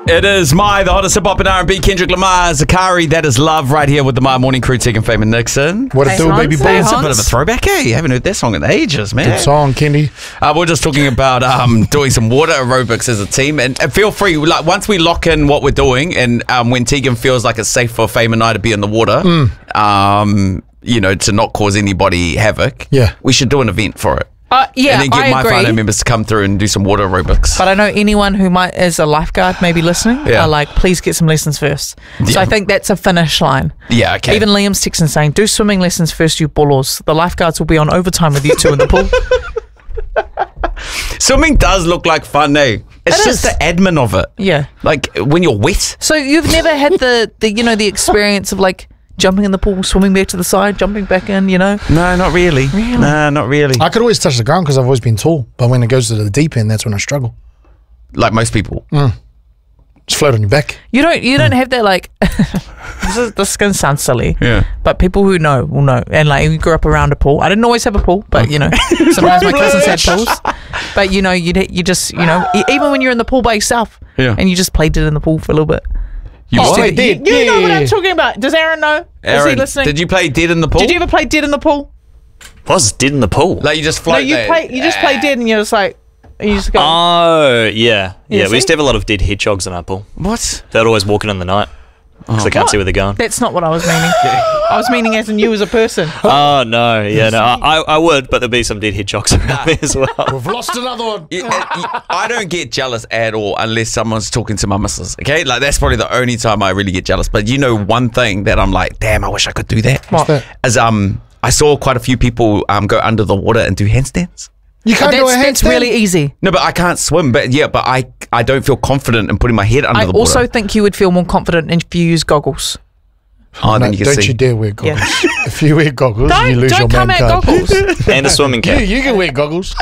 It is the hottest hip hop and R&B. Kendrick Lamar, Zakari, that is love right here with the My Morning Crew, Tegan, Fame and Nixon. What it do, baby boy? It's a bit of a throwback, eh? You haven't heard that song in ages, man. Good song, Kendi. We're just talking about doing some water aerobics as a team, and feel free, like once we lock in what we're doing, and when Tegan feels like it's safe for Fame and I to be in the water, you know, to not cause anybody havoc, yeah, we should do an event for it. Yeah, and then get I my agree. whānau members to come through and do some water aerobics. But I know anyone who might, as a lifeguard, maybe listening, are like, please get some lessons first. So I think that's a finish line. Yeah, okay. Even Liam's texting saying, do swimming lessons first, you bullos. The lifeguards will be on overtime with you two in the pool. Swimming does look like fun, eh? It's just the admin of it. Yeah. Like when you're wet. So you've never had the experience of like jumping in the pool, swimming back to the side, jumping back in, you know? No, not really. No, not really. I could always touch the ground because I've always been tall, but when it goes to the deep end, that's when I struggle. Like most people. Just float on your back. You don't have that like this is gonna sound silly. Yeah. But people who know will know. And like we grew up around a pool. I didn't always have a pool, but you know, sometimes my cousins had pools. But you know, you just, you know, even when you're in the pool by yourself, and you just played it in the pool for a little bit. I did. You know what I'm talking about. Does Aaron know? Is he listening? Did you play dead in the pool? Did you ever play dead in the pool? Was dead in the pool? Like you just float No, you just play dead and you're just like, you just go. Oh, yeah. Yeah, see? we used to have a lot of dead hedgehogs in our pool. What? They'd always walk in the night because they can't see where they're going. That's not what I was meaning. I was meaning as in you as a person. Oh, no. Yeah, no. I would, but there'd be some dead hedgehogs around me as well. We've lost another one. I don't get jealous at all unless someone's talking to my missus, okay? Like that's probably the only time I really get jealous. But you know one thing that I'm like, damn, I wish I could do that. What? Is I saw quite a few people go under the water and do handstands. You can't do a handstand? That's really easy. No, but I can't swim. But I don't feel confident in putting my head under I the water. also think you would feel more confident if you use goggles. Oh, then you can don't see. you dare wear goggles. Yeah. If you wear goggles, you lose your Don't man come card. at goggles. And a swimming cap. You can wear goggles.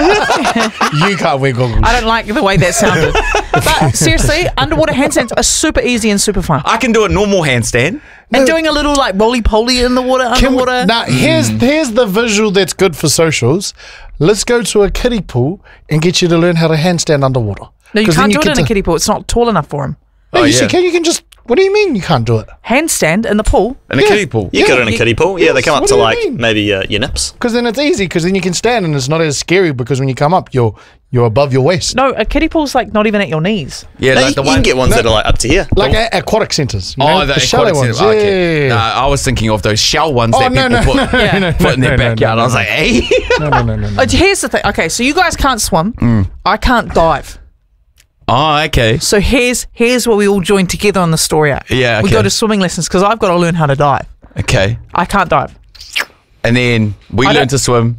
You can't wear goggles. I don't like the way that sounded. But seriously, underwater handstands are super easy and super fun. I can do a normal handstand. And doing a little like roly-poly in the water, underwater. Now, here's the visual that's good for socials. Let's go to a kiddie pool and get you to learn how to handstand underwater. No, you 'Cause then can't do it get in a kiddie pool. It's not tall enough for him. No, Oh, you yeah. can just. What do you mean you can't do it? Handstand in the pool. In a kiddie pool. You got it in a kiddie pool. Yeah, they come up What to do you like mean? maybe your nips. Because then it's easy. Because then you can stand and it's not as scary. Because when you come up, you're above your waist. No, a kiddie pool's like not even at your knees. Yeah, No, like the you can one. get ones that are like up to here. Like at aquatic centres. You know? Oh, the shallow aquatic ones. centre. Yeah. Okay. Nah, I was thinking of those shell ones that no, people no, put, Yeah. put in their backyard. I was like, hey. No. Here's the thing. Okay, so you guys can't swim. I can't dive. Oh, okay. So here's where we all join together on the story arc. Yeah, We okay. go to swimming lessons because I've got to learn how to dive. Okay. I can't dive. And then we I learn don't- to swim.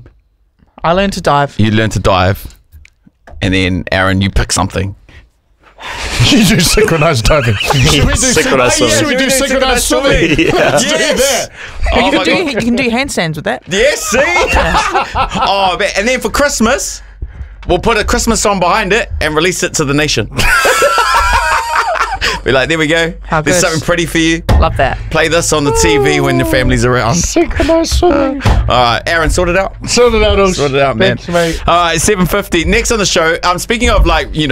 I learn to dive. You learn to dive. And then, Aaron, you pick something. You do synchronized diving. Synchronized swimming. Should we do synchronized swimming? Let's do that. But Oh my God. you can do handstands with that. Yes, see? Oh, man. And then for Christmas, we'll put a Christmas song behind it and release it to the nation. Be like, there we go. How There's good. something pretty for you. Love that. Play this on the TV when your family's around. Synchronized swimming. All right, Aaron, sort it out. Sort it out, Sort it out, man. Thanks, mate. All right, 7:50. Next on the show, speaking of like, you know,